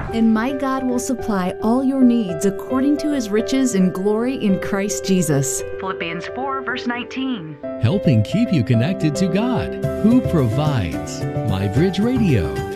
And my God will supply all your needs according to his riches in glory in Christ Jesus. Philippians 4, verse 19. Helping keep you connected to God, who provides. MyBridge Radio.